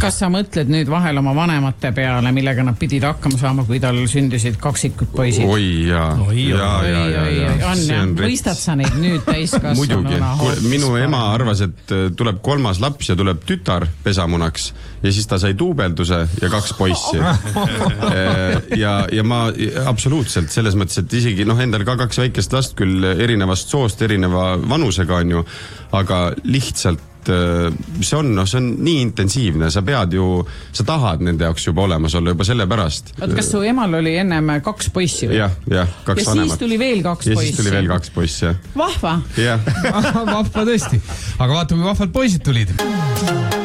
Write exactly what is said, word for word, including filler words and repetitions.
kas sa mõtled nüüd vahel oma vanemate peale, millega nad pidid hakkama saama, kui tal sündisid kaksikud poisid? Oi jaa. Oi, oi, oi, oi. On, ja, mõistad sa neid nüüd täiskasvanuna? Muidugi. Minu ema arvas, et tuleb kolmas laps ja tuleb tütar pesamunaks ja siis ta sai duubelduse ja kaks poissi. ja, ja ma absoluutselt selles mõttes, et isegi noh, endal ka kaks väikest last küll erinevast soost, erineva vanusega on ju, aga lihtsalt see on, no see on nii intensiivne, sa pead ju, sa tahad nende jaoks juba olemas olla juba selle pärast. Oot, kas su emal oli ennem kaks poissi? Jah, jah, kaks ja vanemat. Ja siis tuli veel kaks ja poissi? Ja siis tuli veel kaks poissi, jah. Vahva? Jah. Vahva tõesti. Aga vaata, kui vahvad poisid tulid.